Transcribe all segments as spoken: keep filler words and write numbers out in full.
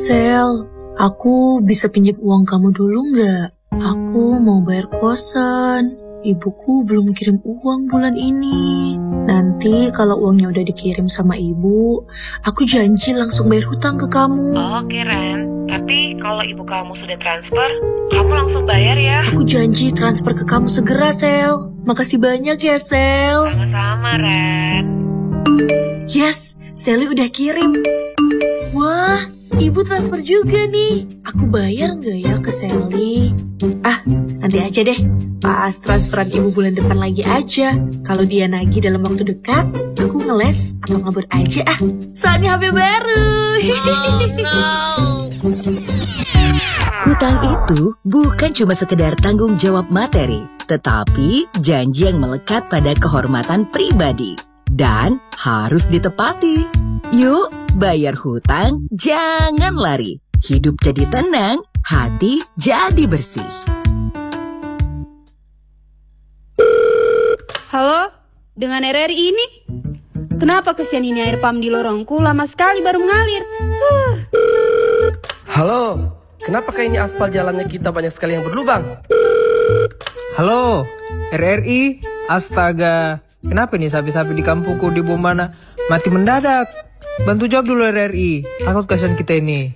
Sel, aku bisa pinjam uang kamu dulu nggak? Aku mau bayar kosan. Ibuku belum kirim uang bulan ini. Nanti kalau uangnya udah dikirim sama ibu, aku janji langsung bayar hutang ke kamu. Oh, oke Ren. Tapi kalau ibu kamu sudah transfer, kamu langsung bayar ya. Aku janji transfer ke kamu segera, Sel. Makasih banyak ya, Sel. Sama-sama, Ren. Yes, Sally udah kirim. Wah, ibu transfer juga nih. Aku bayar nggak ya ke Sally? Ah, nanti aja deh. Pas transferan ibu bulan depan lagi aja. Kalau dia nagih dalam waktu dekat, aku ngeles atau ngabur aja ah. Soalnya H P baru. Hutang itu bukan cuma sekedar tanggung jawab materi, tetapi janji yang melekat pada kehormatan pribadi. Dan harus ditepati. Yuk, bayar hutang, jangan lari. Hidup jadi tenang, hati jadi bersih. Halo, dengan R R I ini? Kenapa kesian ini air pam di lorongku lama sekali baru mengalir? Huh. Halo, kenapa kayak ini aspal jalannya kita banyak sekali yang berlubang? Halo, R R I, astaga. Kenapa nih sapi-sapi di kampungku di bom mana mati mendadak? Bantu jawab dulu R R I, takut kasihan kita ini.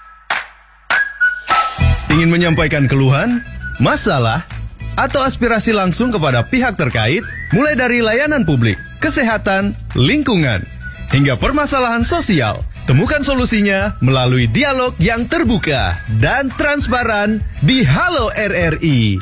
Ingin menyampaikan keluhan, masalah, atau aspirasi langsung kepada pihak terkait, mulai dari layanan publik, kesehatan, lingkungan, hingga permasalahan sosial. Temukan solusinya melalui dialog yang terbuka dan transparan di Halo R R I.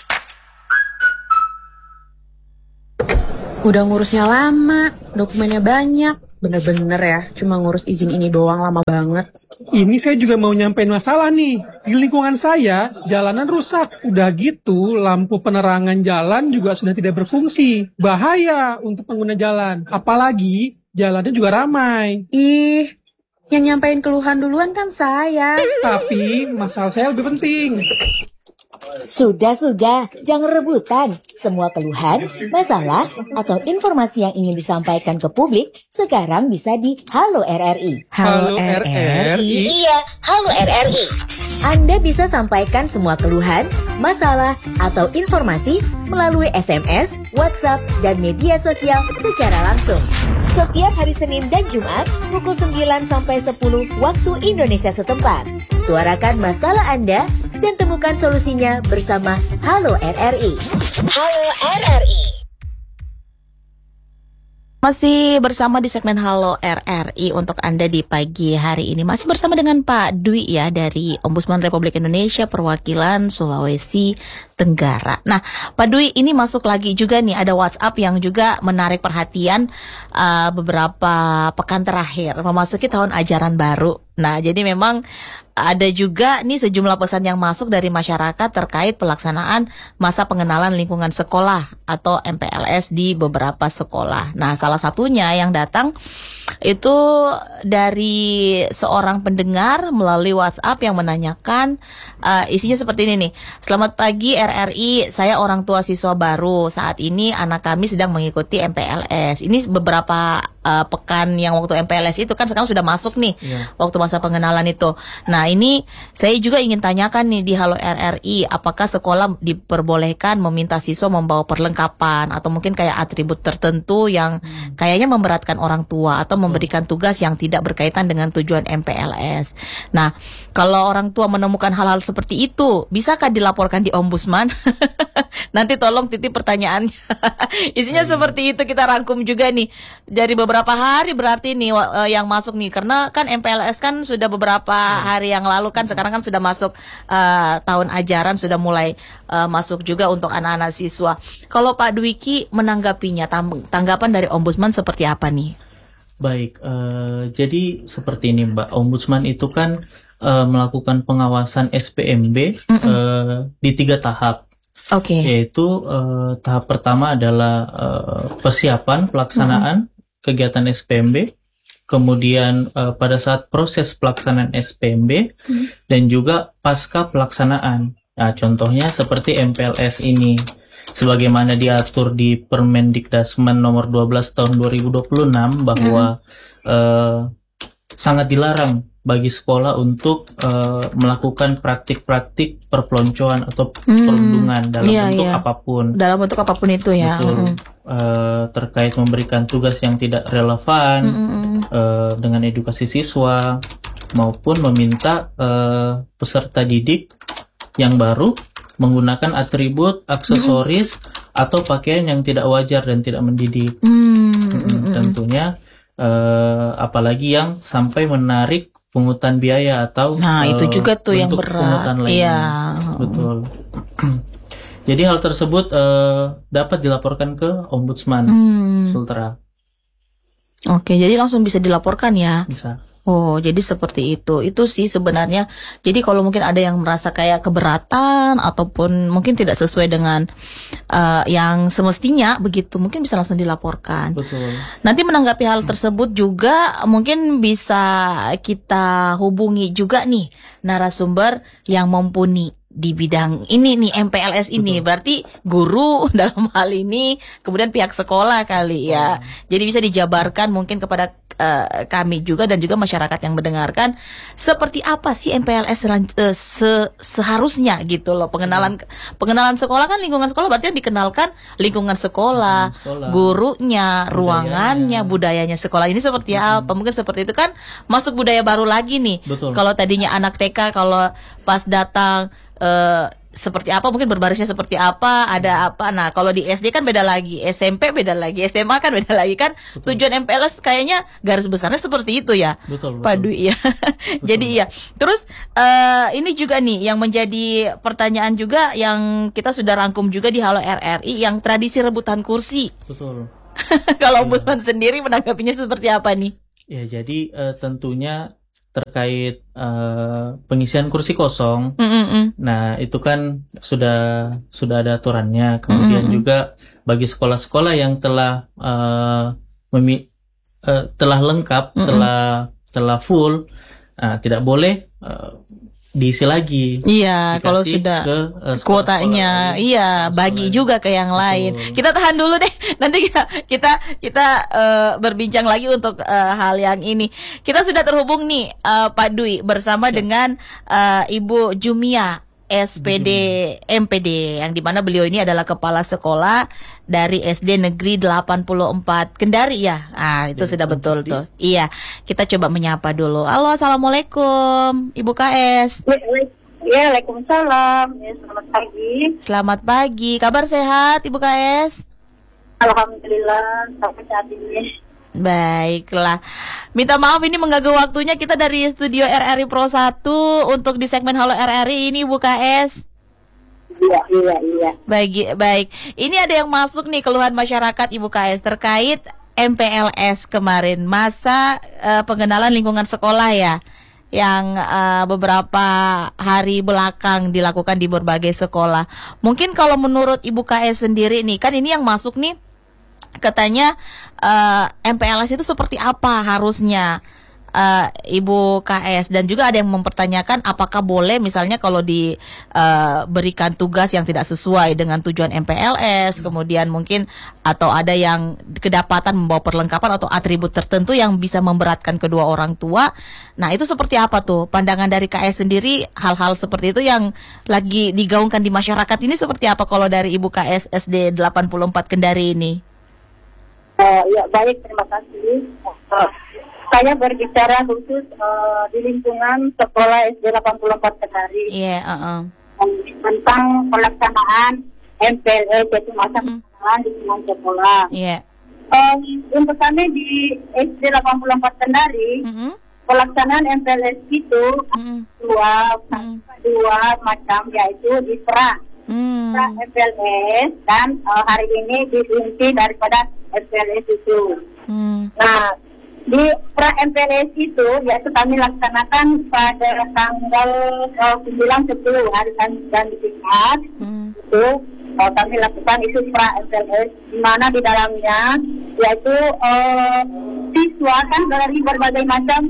Udah ngurusnya lama, dokumennya banyak. Bener-bener ya, cuma ngurus izin ini doang lama banget. Ini saya juga mau nyampein masalah nih. Di lingkungan saya, jalanan rusak. Udah gitu, lampu penerangan jalan juga sudah tidak berfungsi. Bahaya untuk pengguna jalan. Apalagi, jalannya juga ramai. Ih, yang nyampein keluhan duluan kan saya. Tapi, masalah saya lebih penting. Sudah-sudah, jangan rebutan. Semua keluhan, masalah, atau informasi yang ingin disampaikan ke publik sekarang bisa di Halo R R I. Halo R R I? Iya, Halo R R I. Anda bisa sampaikan semua keluhan, masalah, atau informasi melalui S M S, WhatsApp, dan media sosial secara langsung. Setiap hari Senin dan Jumat, pukul sembilan sampai sepuluh waktu Indonesia setempat. Suarakan masalah Anda dan temukan solusinya bersama Halo R R I. Halo R R I. Masih bersama di segmen Halo R R I untuk Anda di pagi hari ini. Masih bersama dengan Pak Dwi ya dari Ombudsman Republik Indonesia Perwakilan Sulawesi Tenggara. Nah, Pak Dwi ini masuk lagi juga nih ada WhatsApp yang juga menarik perhatian uh, beberapa pekan terakhir memasuki tahun ajaran baru. Nah, jadi memang ada juga nih sejumlah pesan yang masuk dari masyarakat terkait pelaksanaan masa pengenalan lingkungan sekolah atau M P L S di beberapa sekolah. Nah, salah satunya yang datang itu dari seorang pendengar melalui WhatsApp yang menanyakan uh, isinya seperti ini nih. Selamat pagi R R I, saya orang tua siswa baru. Saat ini anak kami sedang mengikuti M P L S. Ini beberapa uh, pekan yang waktu M P L S itu kan sekarang sudah masuk nih, yeah. Waktu masa pengenalan itu. Nah, ini saya juga ingin tanyakan nih di Halo R R I, apakah sekolah diperbolehkan meminta siswa membawa perlengkapan atau mungkin kayak atribut tertentu yang hmm. kayaknya memberatkan orang tua atau memberikan tugas yang tidak berkaitan dengan tujuan M P L S. Nah, kalau orang tua menemukan hal-hal seperti itu, bisakah dilaporkan di Ombudsman? Nanti tolong titip pertanyaannya. Isinya hmm. seperti itu, kita rangkum juga nih. Dari beberapa hari berarti nih uh, yang masuk nih, karena kan M P L S kan sudah beberapa hmm. hari yang lalu kan, sekarang kan sudah masuk uh, tahun ajaran, sudah mulai uh, masuk juga untuk anak-anak siswa. Kalau Pak Dwiki menanggapinya, tanggapan dari Ombudsman seperti apa nih? Baik, uh, jadi seperti ini Mbak, Ombudsman itu kan uh, melakukan pengawasan S P M B uh, di tiga tahap. Oke. Okay. Yaitu uh, tahap pertama adalah uh, persiapan pelaksanaan mm-hmm. kegiatan S P M B, kemudian uh, pada saat proses pelaksanaan S P M B mm-hmm. dan juga pasca pelaksanaan. Nah, contohnya seperti M P L S ini. Sebagaimana diatur di Permendikdasmen nomor dua belas tahun dua ribu dua puluh enam bahwa hmm. eh, sangat dilarang bagi sekolah untuk uh, melakukan praktik-praktik perpeloncoan atau hmm. perundungan dalam yeah, bentuk yeah. apapun. Dalam bentuk apapun itu ya. Betul. Hmm. Uh, terkait memberikan tugas yang tidak relevan hmm. uh, dengan edukasi siswa maupun meminta uh, peserta didik yang baru menggunakan atribut, aksesoris hmm. atau pakaian yang tidak wajar dan tidak mendidik. Hmm. Hmm. Tentunya uh, apalagi yang sampai menarik pungutan biaya atau nah uh, itu juga tuh yang berat. Pungutan lainnya. Iya. Betul. Jadi hal tersebut uh, dapat dilaporkan ke Ombudsman hmm. Sultra. Oke, jadi langsung bisa dilaporkan ya? Bisa. Oh, jadi seperti itu. Itu sih sebenarnya. Jadi kalau mungkin ada yang merasa kayak keberatan ataupun mungkin tidak sesuai dengan uh, yang semestinya begitu, mungkin bisa langsung dilaporkan. Betul. Nanti menanggapi hal tersebut juga mungkin bisa kita hubungi juga nih narasumber yang mumpuni di bidang ini nih, M P L S ini. Betul. Berarti guru dalam hal ini, kemudian pihak sekolah kali ya. Oh. Jadi bisa dijabarkan mungkin kepada uh, kami juga dan juga masyarakat yang mendengarkan seperti apa sih M P L S uh, se seharusnya gitu loh. Pengenalan hmm. pengenalan sekolah kan, lingkungan sekolah berarti yang dikenalkan lingkungan sekolah, sekolah. gurunya, budayanya. ruangannya, budayanya sekolah ini seperti hmm. apa. Mungkin seperti itu kan masuk budaya baru lagi nih. Betul. Kalau tadinya anak T K kalau pas datang Uh, seperti apa, mungkin berbarisnya seperti apa, ada apa. Nah, kalau di S D kan beda lagi, S M P beda lagi, S M A kan beda lagi kan. Betul. Tujuan M P L S kayaknya garis besarnya seperti itu ya. Betul, betul. Pak Dwi ya. Jadi ya. Terus uh, ini juga nih yang menjadi pertanyaan juga yang kita sudah rangkum juga di Halo R R I, yang tradisi rebutan kursi. Betul. Kalau Ombudsman ya. sendiri menanggapinya seperti apa nih? Ya, jadi uh, tentunya terkait uh, pengisian kursi kosong, mm-hmm. nah itu kan sudah sudah ada aturannya. Kemudian mm-hmm. juga bagi sekolah-sekolah yang telah uh, memi- uh, telah lengkap, mm-hmm. telah telah full, uh, tidak boleh uh, diisi lagi. Iya, kalau sudah ke, uh, kuotanya, iya, bagi juga ke yang lain. Betul. Kita tahan dulu deh. Nanti kita kita kita uh, berbincang lagi untuk uh, hal yang ini. Kita sudah terhubung nih uh, Pak Dwi bersama ya. dengan uh, Ibu Jumia S P D M P D, yang dimana beliau ini adalah kepala sekolah dari S D Negeri delapan puluh empat Kendari ya. Ah, itu ya, sudah betul tuh. Iya, kita coba menyapa dulu. Halo, assalamualaikum Ibu K S. Ya, waalaikumsalam. Ya, selamat pagi. Selamat pagi. Kabar sehat Ibu K S? Alhamdulillah, sampai saat ini. Baiklah. Minta maaf ini mengganggu waktunya kita dari studio R R I Pro satu untuk di segmen Halo R R I ini Ibu K S. Iya, iya, iya. Baik, baik. Ini ada yang masuk nih keluhan masyarakat Ibu K S terkait M P L S kemarin, masa uh, pengenalan lingkungan sekolah ya, yang uh, beberapa hari belakang dilakukan di berbagai sekolah. Mungkin kalau menurut Ibu K S sendiri nih, kan ini yang masuk nih katanya uh, M P L S itu seperti apa harusnya uh, Ibu K S, dan juga ada yang mempertanyakan apakah boleh misalnya kalau diberikan uh, tugas yang tidak sesuai dengan tujuan M P L S, kemudian mungkin atau ada yang kedapatan membawa perlengkapan atau atribut tertentu yang bisa memberatkan kedua orang tua. Nah, itu seperti apa tuh pandangan dari K S sendiri, hal-hal seperti itu yang lagi digaungkan di masyarakat ini seperti apa kalau dari Ibu K S S D delapan puluh empat Kendari ini? Uh, ya, baik, terima kasih. Uh, saya berbicara khusus uh, di lingkungan sekolah S D delapan puluh empat Kendari. Iya, yeah, uh-uh. tentang pelaksanaan M P L S, yaitu masa mm-hmm. pelaksanaan di lingkungan sekolah. Iya. Yeah. Um, untuk kami di S D delapan puluh empat Kendari, mm-hmm. pelaksanaan M P L S itu mm-hmm. dua, mm-hmm. dua macam, yaitu di pra. Hmm. M P L S dan uh, hari ini diinti daripada M P L S itu. Hmm. Nah, di pra M P L S itu yaitu kami laksanakan pada tanggal uh, sembilan sepuluh hari dan ditingkat. Hmm. Itu uh, kami lakukan itu pra M P L S, di mana di dalamnya yaitu uh, siswa kan dari berbagai macam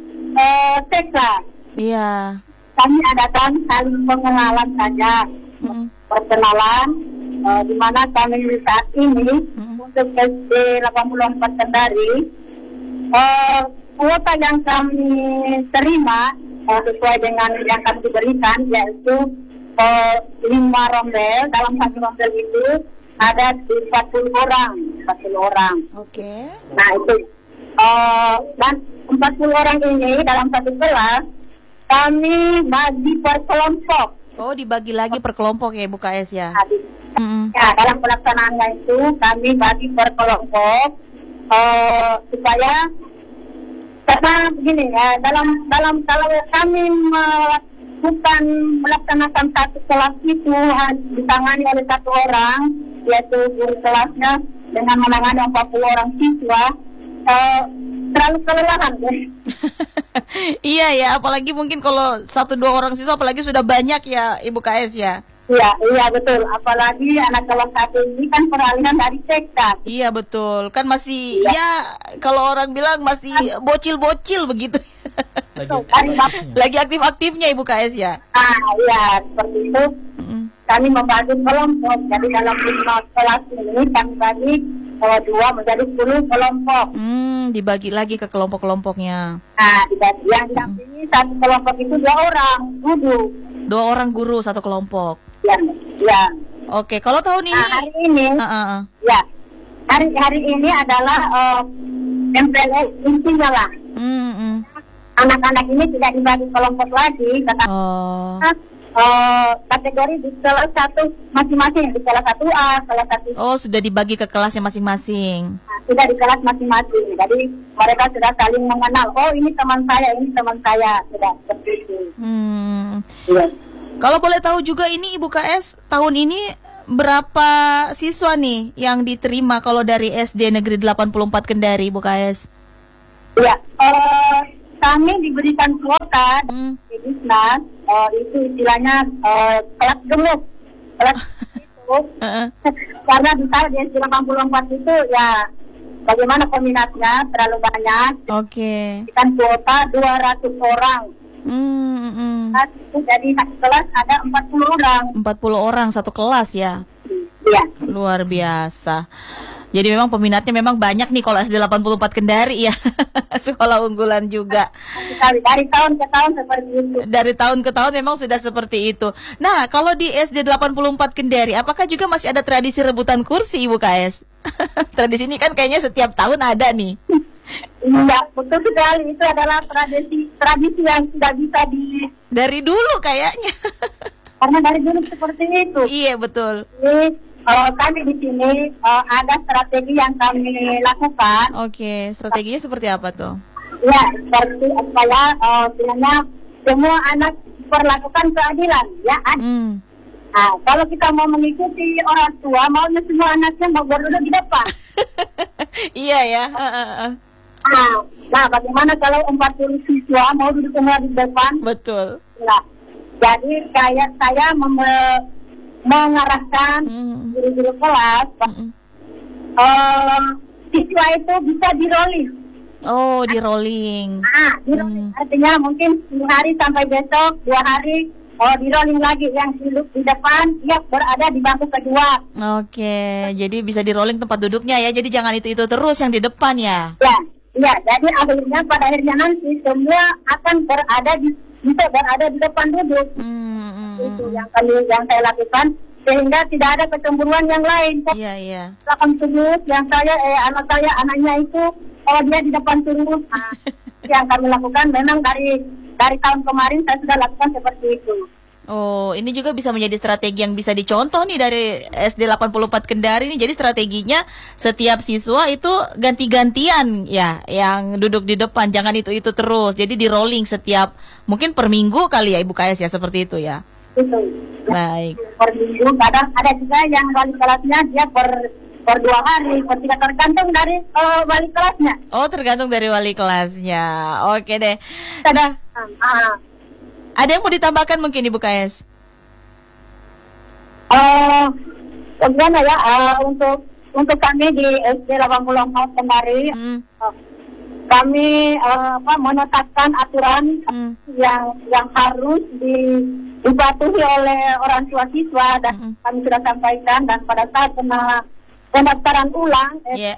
uh, T K. Iya. Kami adakan saling pengenalan saja. Hmm. Perkenalan uh, di mana kami saat ini hmm. untuk S D delapan puluh empat Kendari uh, kuota yang kami terima uh, sesuai dengan yang kami diberikan yaitu uh, lima rombel. Dalam satu rombel itu ada empat puluh orang, empat puluh orang. Oke. Okay. Nah itu uh, dan empat puluh orang ini dalam satu kelas kami bagi per kelompok. Oh, dibagi lagi per kelompok ya, Bu K S ya? Nah, mm-hmm. Ya, dalam pelaksanaannya itu kami bagi per kelompok uh, supaya karena begini ya, dalam dalam kalau kami melakukan melaksanakan satu kelas itu ditangani oleh satu orang, yaitu guru kelasnya dengan menangani empat puluh orang siswa, uh, terlalu kelelahan deh. Iya ya, apalagi mungkin kalau satu dua orang siswa, apalagi sudah banyak ya Ibu K S ya. Iya, iya betul. Apalagi anak kelas satu ini kan peralihan dari T K. Iya betul, kan masih iya. Ya kalau orang bilang masih bocil-bocil begitu. Lagi, Lagi aktif-aktifnya Ibu K S ya. Ah iya, seperti itu. Mm-hmm. Kami membagi kelompok. Jadi dalam lima kelas ini kami bagi oh, dua menjadi sepuluh kelompok. Hmm, dibagi lagi ke kelompok-kelompoknya. Nah, dibagi yang didampingi satu kelompok itu dua orang guru. Dua orang guru satu kelompok. Ya, ya. Oke, kalau tahun ini. Nah, hari ini, uh, uh, uh. ya, hari hari ini adalah uh, M P L S intinya lah. Hmm, hmm. Anak-anak ini tidak dibagi kelompok lagi, tetapi oh. uh, kategori di kelas satu masing-masing, di kelas satu A, kelas satu. Oh, sudah dibagi ke kelasnya masing-masing. Nah, sudah di kelas masing-masing. Jadi mereka sudah saling mengenal. Oh, ini teman saya, ini teman saya, sudah seperti itu. Hmm. Iya. Kalau boleh tahu juga ini Ibu K S, tahun ini berapa siswa nih yang diterima kalau dari S D Negeri delapan puluh empat Kendari, Ibu K S? Iya, uh, kami diberikan kuota hmm. di Disnas, uh, itu istilahnya uh, kelas gemuk. Kelas itu, karena misalnya di S D delapan puluh empat itu ya bagaimana peminatnya terlalu banyak. Oke. Okay. Kan kuota dua ratus orang. Hmm, hmm. Nah, jadi satu kelas ada empat puluh orang. empat puluh orang satu kelas ya? Iya. Luar biasa. Jadi memang peminatnya memang banyak nih kalau S D delapan puluh empat Kendari ya. Sekolah unggulan juga. Dari, dari tahun ke tahun seperti itu. Dari tahun ke tahun memang sudah seperti itu. Nah, kalau di S D delapan puluh empat Kendari, apakah juga masih ada tradisi rebutan kursi, Ibu K S? Tradisi ini kan kayaknya setiap tahun ada nih. Iya, betul sekali. Itu adalah tradisi tradisi yang tidak bisa di dari dulu kayaknya. Karena dari dulu seperti itu. Iya, betul. Jadi, uh, kami di sini uh, ada strategi yang kami lakukan. Oke, strateginya seperti apa tuh? Ya, seperti supaya uh, sebenarnya semua anak perlakukan keadilan, ya. Hmm. Nah, kalau kita mau mengikuti orang tua, maunya semua anaknya mau berduduk di depan. Iya ya. Uh, uh, uh. Nah, nah, bagaimana kalau empat puluh siswa mau duduk semua di depan? Betul. Nah, jadi kayak saya mem- mengarahkan mm. guru-guru kelas, mm. uh, siswa itu bisa di rolling. Oh, di rolling. Ah, di rolling. Mm. Artinya mungkin hari sampai besok dua hari. Oh, di rolling lagi yang duduk di depan, dia berada di bangku kedua. Oke, jadi bisa di rolling tempat duduknya ya. Jadi jangan itu-itu terus yang di depan ya. Ya, ya. Jadi akhirnya pada akhirnya nanti semua akan berada di bisa berada di depan duduk. Hmm, itu yang kami yang saya lakukan sehingga tidak ada kecemburuan yang lain. Iya, iya. Belakang terus yang saya eh anak saya anaknya itu oh dia di depan terus. Nah, yang kami lakukan memang dari dari tahun kemarin saya sudah lakukan seperti itu. Oh, ini juga bisa menjadi strategi yang bisa dicontoh nih dari S D delapan puluh empat Kendari nih. Jadi strateginya setiap siswa itu ganti-gantian ya, yang duduk di depan, jangan itu-itu terus. Jadi di rolling setiap mungkin per minggu kali ya Ibu K S ya, seperti itu ya. Betul. Baik. Per minggu, kadang ada juga yang wali kelasnya dia per per dua hari, per tiga, tergantung dari uh, wali kelasnya. Oh, tergantung dari wali kelasnya. Oke deh. Nah, uh, ada yang mau ditambahkan mungkin Ibu K S? Uh, bagaimana ya uh, untuk untuk kami di S D delapan puluh empat Kendari, hmm. uh, kami uh, apa, menetapkan aturan hmm. yang yang harus di, dipatuhi oleh orang tua siswa dan hmm. kami sudah sampaikan dan pada saat kena pendaftaran ulang, eh, yeah.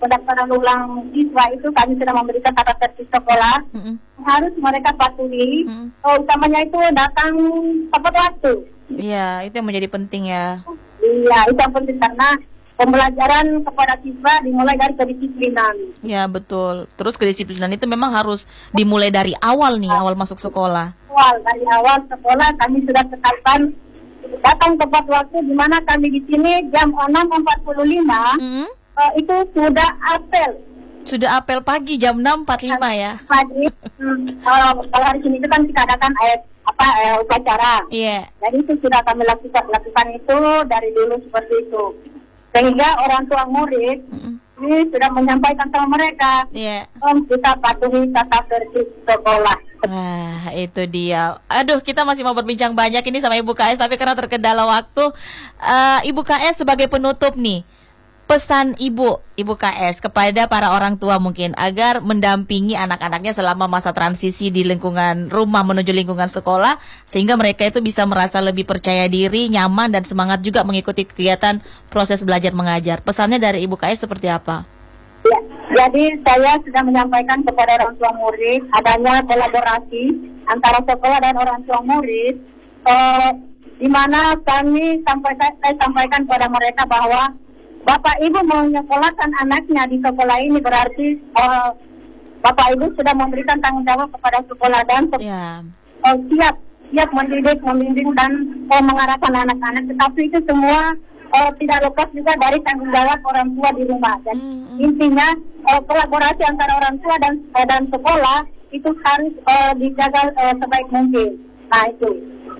pendaftaran ulang siswa itu kami sudah memberikan tata tertib sekolah. Mm-hmm. Harus mereka patuhi. Mm-hmm. Oh, utamanya itu datang tepat waktu. Iya, itu yang menjadi penting ya. Iya, itu yang penting karena pembelajaran kepada siswa dimulai dari kedisiplinan. Ya, betul. Terus kedisiplinan itu memang harus dimulai dari awal nih, awal masuk sekolah. Awal, dari awal sekolah kami sudah tetapkan datang tepat waktu, di mana kami di sini jam enam empat puluh lima mm-hmm. uh, itu sudah apel. Sudah apel pagi jam enam empat puluh lima ya? Pagi. hmm, uh, kalau hari sini itu kan kita adakan ayat apa eh, upacara. Iya. Yeah. Jadi itu sudah kami lakukan lakukan itu dari dulu seperti itu. Sehingga orang tua murid mm-hmm. ini sudah menyampaikan sama mereka. Iya. Yeah. Om kita patuhi tata tertib sekolah. Wah, itu dia. Aduh, kita masih mau berbincang banyak ini sama Ibu K S, tapi karena terkendala waktu, uh, Ibu K S sebagai penutup nih, pesan Ibu, Ibu K S kepada para orang tua mungkin agar mendampingi anak-anaknya selama masa transisi di lingkungan rumah menuju lingkungan sekolah, sehingga mereka itu bisa merasa lebih percaya diri, nyaman, dan semangat juga mengikuti kegiatan proses belajar mengajar. Pesannya dari Ibu K S seperti apa? Ya, jadi saya sudah menyampaikan kepada orang tua murid adanya kolaborasi antara sekolah dan orang tua murid, eh, di mana kami sampai saya sampaikan kepada mereka bahwa Bapak Ibu menyekolahkan anaknya di sekolah ini berarti eh, Bapak Ibu sudah memberikan tanggung jawab kepada sekolah dan yeah. eh, siap siap mendidik, membimbing dan eh, mengarahkan anak-anak. Tetapi itu semua Uh, tidak lepas juga dari tanggung jawab orang tua di rumah. Dan mm-hmm. intinya uh, kolaborasi antara orang tua dan uh, dan sekolah itu harus uh, dijaga uh, sebaik mungkin. Nah itu.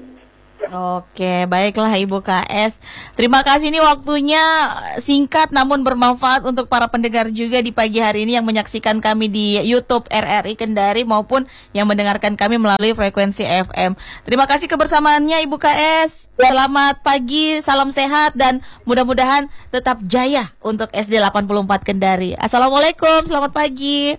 Oke, baiklah Ibu K S. Terima kasih, ini waktunya singkat namun bermanfaat untuk para pendengar juga di pagi hari ini yang menyaksikan kami di YouTube R R I Kendari maupun yang mendengarkan kami melalui frekuensi F M. Terima kasih kebersamaannya Ibu K S. Selamat pagi, salam sehat dan mudah-mudahan tetap jaya untuk S D delapan puluh empat Kendari. Assalamualaikum, selamat pagi.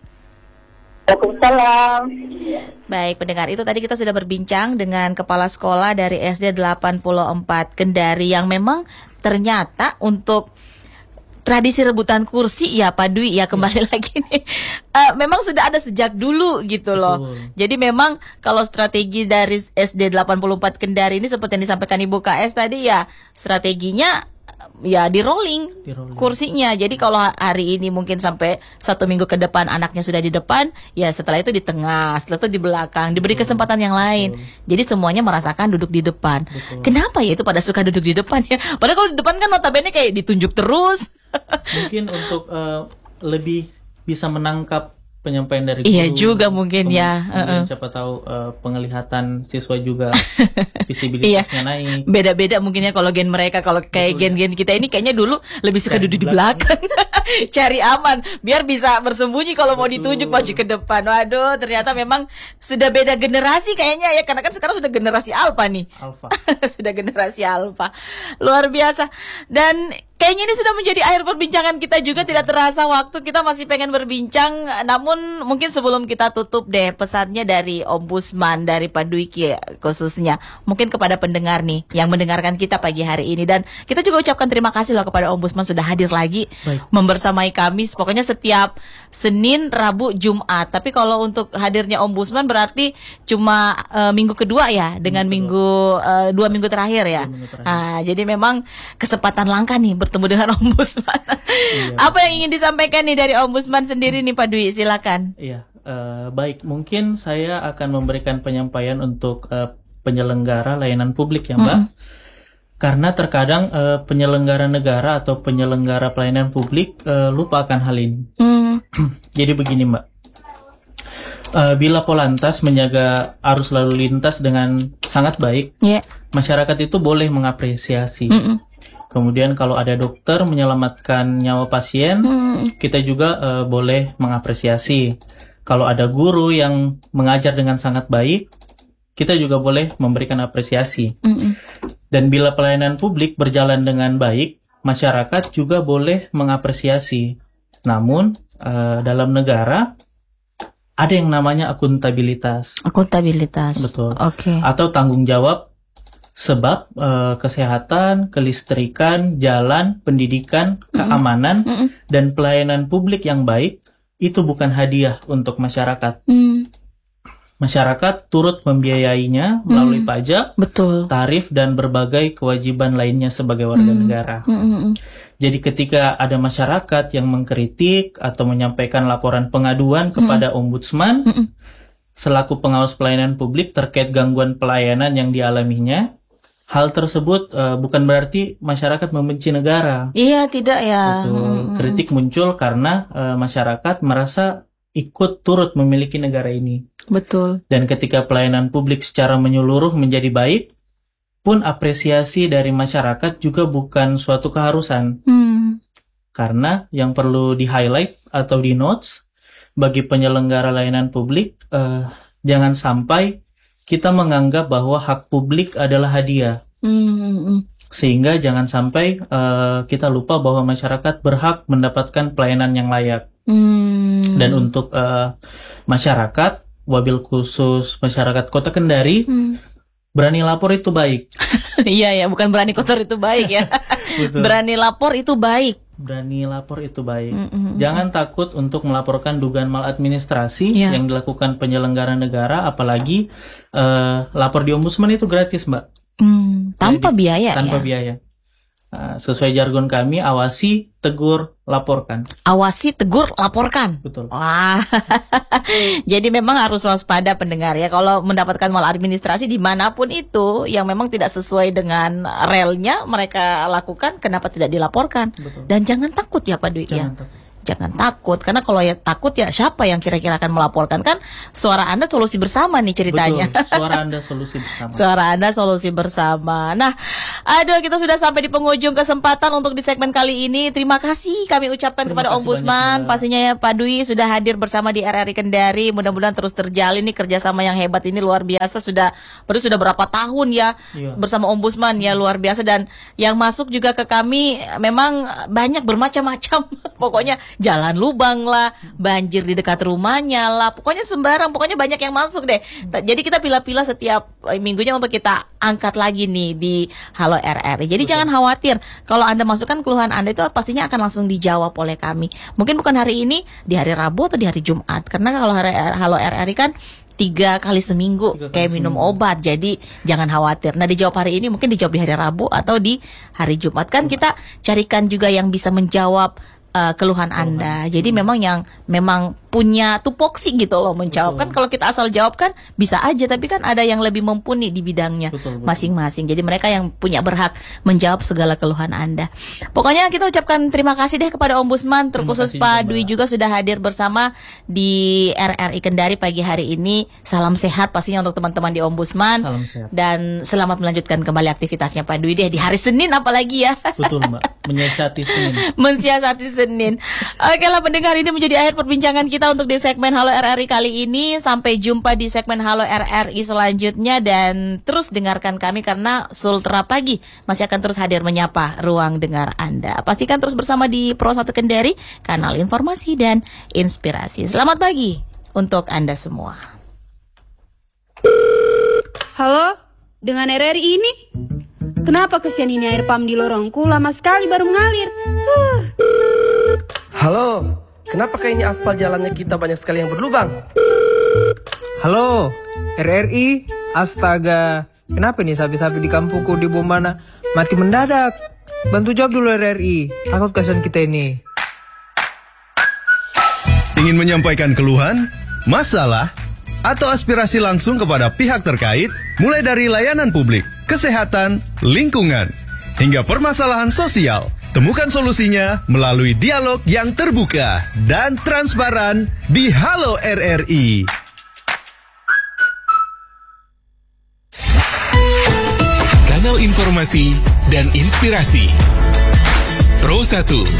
Waalaikumsalam. Baik, pendengar, itu tadi kita sudah berbincang dengan kepala sekolah dari S D delapan puluh empat Kendari yang memang ternyata untuk tradisi rebutan kursi ya Pak Dwi ya kembali ya. lagi nih uh, memang sudah ada sejak dulu gitu loh. Betul. Jadi memang kalau strategi dari S D delapan puluh empat Kendari ini seperti yang disampaikan Ibu K S tadi ya, strateginya ya di rolling, di rolling kursinya. Jadi kalau hari ini mungkin sampai satu minggu ke depan anaknya sudah di depan, ya setelah itu di tengah, setelah itu di belakang, diberi Betul. kesempatan yang lain. Betul. Jadi semuanya merasakan duduk di depan. Betul. Kenapa ya itu pada suka duduk di depan ya? Padahal kalau di depan kan notabene kayak ditunjuk terus. Mungkin untuk uh, lebih bisa menangkap penyampaian dari guru. Iya juga mungkin kemudian, ya. Kemudian uh-uh. siapa tahu uh, penglihatan siswa juga visibilitasnya iya. naik. Beda-beda mungkin ya kalau gen mereka, kalau kayak Betul, gen-gen kita ini kayaknya dulu lebih suka duduk di belakang. Cari aman biar bisa bersembunyi kalau mau ditunjuk maju ke depan. Waduh, ternyata memang sudah beda generasi kayaknya ya, karena kan sekarang sudah generasi alfa nih. Alfa. Sudah generasi alfa. Luar biasa. Dan kayaknya ini sudah menjadi akhir perbincangan kita juga, tidak terasa waktu kita masih pengen berbincang. Namun mungkin sebelum kita tutup deh pesannya dari Ombudsman, dari Pak Dwiki khususnya. Mungkin kepada pendengar nih yang mendengarkan kita pagi hari ini. Dan kita juga ucapkan terima kasih loh kepada Ombudsman sudah hadir lagi Baik. membersamai kami. Pokoknya setiap Senin, Rabu, Jumat. Tapi kalau untuk hadirnya Ombudsman berarti cuma uh, minggu kedua ya, dengan minggu, minggu uh, dua minggu terakhir ya. Minggu terakhir. Nah, jadi memang kesempatan langka nih bertemu dengan Ombudsman. Iya. Apa yang ingin disampaikan nih dari Ombudsman sendiri nih Pak Dwi, silakan. Iya, uh, baik, mungkin saya akan memberikan penyampaian untuk uh, penyelenggara layanan publik ya Mbak. Mm-hmm. Karena terkadang uh, penyelenggara negara atau penyelenggara pelayanan publik uh, lupa akan hal ini. Mm. Jadi begini Mbak, uh, bila Polantas menjaga arus lalu lintas dengan sangat baik, yeah. masyarakat itu boleh mengapresiasi. Mm-mm. Kemudian kalau ada dokter menyelamatkan nyawa pasien, mm. kita juga uh, boleh mengapresiasi. Kalau ada guru yang mengajar dengan sangat baik, kita juga boleh memberikan apresiasi. Mm-mm. Dan bila pelayanan publik berjalan dengan baik, masyarakat juga boleh mengapresiasi. Namun, uh, dalam negara ada yang namanya akuntabilitas. Akuntabilitas. Betul. Oke. Okay. Atau tanggung jawab Sebab uh, kesehatan, kelistrikan, jalan, pendidikan, keamanan, mm-hmm. dan pelayanan publik yang baik itu bukan hadiah untuk masyarakat. Mm. Masyarakat turut membiayainya melalui mm. pajak, betul, tarif, dan berbagai kewajiban lainnya sebagai warga mm. negara. Mm-hmm. Jadi ketika ada masyarakat yang mengkritik atau menyampaikan laporan pengaduan kepada mm. ombudsman, mm-hmm. selaku pengawas pelayanan publik terkait gangguan pelayanan yang dialaminya, hal tersebut uh, bukan berarti masyarakat membenci negara. Iya, tidak ya. Betul. Hmm. Kritik muncul karena uh, masyarakat merasa ikut turut memiliki negara ini. Betul. Dan ketika pelayanan publik secara menyeluruh menjadi baik, pun apresiasi dari masyarakat juga bukan suatu keharusan. Hmm. Karena yang perlu di-highlight atau di-notes, bagi penyelenggara layanan publik, uh, jangan sampai kita menganggap bahwa hak publik adalah hadiah. Mm-hmm. Sehingga jangan sampai uh, kita lupa bahwa masyarakat berhak mendapatkan pelayanan yang layak. Mm. Dan untuk uh, masyarakat, wabil khusus masyarakat Kota Kendari, mm. berani lapor itu baik. Iya ya, bukan berani kotor itu baik ya. Berani lapor itu baik. Berani lapor itu baik. Mm-hmm. Jangan takut untuk melaporkan dugaan maladministrasi yeah. yang dilakukan penyelenggara negara, apalagi uh, lapor di ombudsman itu gratis, Mbak. Mm, tanpa Jadi, biaya Tanpa ya? biaya. Uh, sesuai jargon kami, awasi, tegur, laporkan. Awasi, tegur, laporkan. Betul. Wah, jadi memang harus waspada pendengar ya. Kalau mendapatkan maladministrasi dimanapun itu yang memang tidak sesuai dengan relnya mereka lakukan, kenapa tidak dilaporkan? Betul. Dan jangan takut ya Pak Dwi ya. Takut. Jangan takut, karena kalau ya takut ya siapa yang kira-kira akan melaporkan? Kan suara Anda solusi bersama nih ceritanya. Betul, suara Anda solusi bersama. Suara Anda solusi bersama. Nah, aduh kita sudah sampai di penghujung kesempatan untuk di segmen kali ini. Terima kasih kami ucapkan Terima kepada Ombudsman. Banyak, Pastinya ya Pak Dwi sudah hadir bersama di R R I Kendari. Mudah-mudahan terus terjalin nih kerjasama yang hebat ini, luar biasa. Sudah baru sudah berapa tahun ya iya. bersama Ombudsman ya, luar biasa. Dan yang masuk juga ke kami memang banyak bermacam-macam. Pokoknya jalan lubang lah, banjir di dekat rumahnya lah, pokoknya sembarang, pokoknya banyak yang masuk deh. Jadi kita pilah-pilah setiap minggunya untuk kita angkat lagi nih di Halo R R I. Jadi Betul. Jangan khawatir, kalau Anda masukkan keluhan Anda itu pastinya akan langsung dijawab oleh kami. Mungkin bukan hari ini, di hari Rabu atau di hari Jumat. Karena kalau hari Halo R R I kan tiga kali seminggu tiga kali kayak minum seminggu. Obat, jadi jangan khawatir. Nah dijawab hari ini mungkin dijawab di hari Rabu atau di hari Jumat. Kan kita carikan juga yang bisa menjawab Uh, keluhan Anda. Jadi hmm. memang yang memang punya tupoksi gitu loh menjawab. Kan kalau kita asal jawab kan bisa aja, tapi kan ada yang lebih mumpuni di bidangnya betul, betul. masing-masing. Jadi mereka yang punya berhak menjawab segala keluhan Anda. Pokoknya kita ucapkan terima kasih deh kepada Ombudsman, terkhusus Pak Dwi juga sudah hadir bersama di R R I Kendari pagi hari ini. Salam sehat pastinya untuk teman-teman di Ombudsman. Dan selamat melanjutkan kembali aktivitasnya Pak Dwi deh di hari Senin apalagi ya. Betul Mbak, menyiasati Senin. Mensiasati Senin. Oke lah pendengar, ini menjadi akhir perbincangan kita untuk di segmen Halo R R I kali ini. Sampai jumpa di segmen Halo R R I selanjutnya, dan terus dengarkan kami karena Sultra Pagi masih akan terus hadir menyapa ruang dengar Anda. Pastikan terus bersama di Pro satu Kendari, kanal informasi dan inspirasi. Selamat pagi untuk Anda semua. Halo, dengan R R I ini? Kenapa kesian ini air pam di lorongku lama sekali baru mengalir? Huh. Halo, kenapa kayaknya aspal jalannya kita banyak sekali yang berlubang? Halo, R R I, astaga. Kenapa nih sapi-sapi di kampungku di Bomana mati mendadak? Bantu jawab dulu R R I, takut kasihan kita ini. Ingin menyampaikan keluhan, masalah, atau aspirasi langsung kepada pihak terkait, mulai dari layanan publik, kesehatan, lingkungan, hingga permasalahan sosial. Temukan solusinya melalui dialog yang terbuka dan transparan di Halo R R I. Kanal informasi dan inspirasi Pro satu.